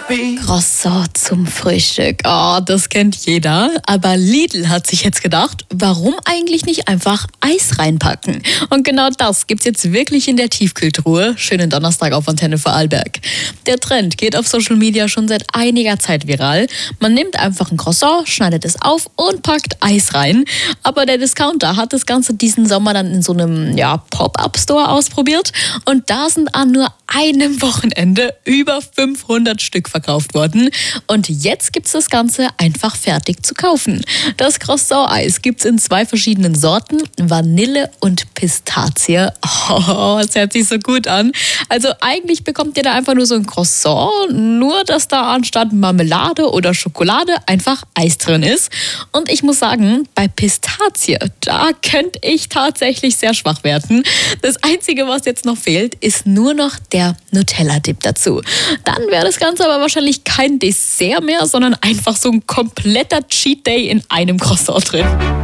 Croissant zum Frühstück. Oh, das kennt jeder. Aber Lidl hat sich jetzt gedacht, warum eigentlich nicht einfach Eis reinpacken? Und genau das gibt's jetzt wirklich in der Tiefkühltruhe. Schönen Donnerstag auf Antenne Vorarlberg. Der Trend geht auf Social Media schon seit einiger Zeit viral. Man nimmt einfach ein Croissant, schneidet es auf und packt Eis rein. Aber der Discounter hat das Ganze diesen Sommer dann in so einem Pop-Up-Store ausprobiert. Und da sind an nur einem Wochenende über 500 Stück verkauft worden. Und jetzt gibt's das Ganze einfach fertig zu kaufen. Das Croissant-Eis gibt's in 2 verschiedenen Sorten, Vanille und Pistazie. Oh, das hört sich so gut an. Also eigentlich bekommt ihr da einfach nur so ein Croissant, nur dass da anstatt Marmelade oder Schokolade einfach Eis drin ist. Und ich muss sagen, bei Pistazie, da könnte ich tatsächlich sehr schwach werden. Das Einzige, was jetzt noch fehlt, ist nur noch der Nutella-Dip dazu. Dann wäre das Ganze aber wahrscheinlich kein Dessert mehr, sondern einfach so ein kompletter Cheat Day in einem Croissant drin.